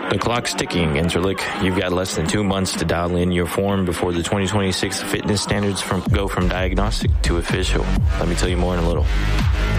The clock's ticking, Interlick. You've got less than 2 months to dial in your form before the 2026 fitness standards go from diagnostic to official. Let me tell you more in a little.